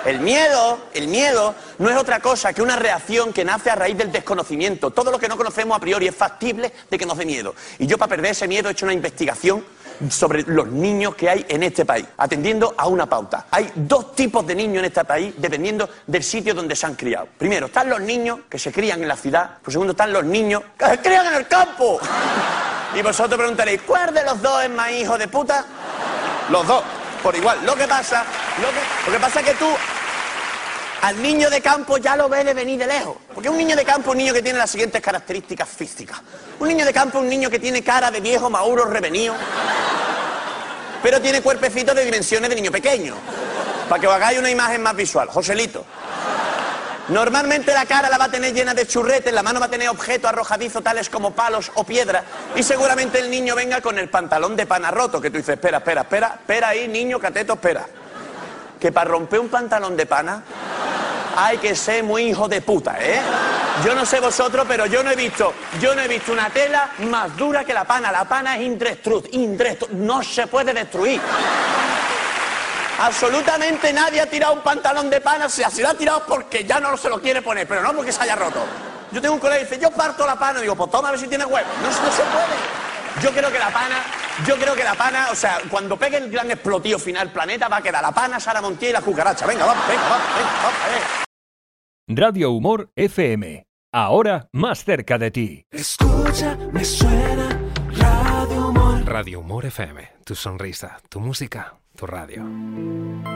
El miedo no es otra cosa que una reacción que nace a raíz del desconocimiento. Todo lo que no conocemos a priori es factible de que nos dé miedo. Y yo, para perder ese miedo, he hecho una investigación sobre los niños que hay en este país, atendiendo a una pauta. Hay dos tipos de niños en este país, dependiendo del sitio donde se han criado. Primero, están los niños que se crían en la ciudad. Por segundo, están los niños que se crían en el campo. Y vosotros preguntaréis, ¿cuál de los dos es más hijo de puta? Los dos, por igual. Lo que pasa es que tú al niño de campo ya lo ves de venir de lejos. Porque un niño de campo es un niño que tiene las siguientes características físicas. Un niño de campo es un niño que tiene cara de viejo maduro revenido, pero tiene cuerpecito de dimensiones de niño pequeño. Para que os hagáis una imagen más visual. Joselito. Normalmente la cara la va a tener llena de churretes, la mano va a tener objetos arrojadizos tales como palos o piedras, y seguramente el niño venga con el pantalón de pana roto, que tú dices, espera ahí, niño cateto, espera. Que para romper un pantalón de pana hay que ser muy hijo de puta, ¿eh? Yo no sé vosotros, pero yo no he visto una tela más dura que la pana. La pana es indestructible, no se puede destruir. Absolutamente nadie ha tirado un pantalón de pana, si lo ha tirado porque ya no se lo quiere poner, pero no porque se haya roto. Yo tengo un colega que dice, yo parto la pana, y digo, pues toma a ver si tiene huevo. No se puede. Yo creo que la pana, o sea, cuando pegue el gran explotío final planeta, va a quedar la pana, Sara Montiel y la cucaracha. Venga, vamos. Radio Humor FM. Ahora más cerca de ti. Escucha, me suena Radio Humor. Radio Humor FM. Tu sonrisa, tu música, tu radio.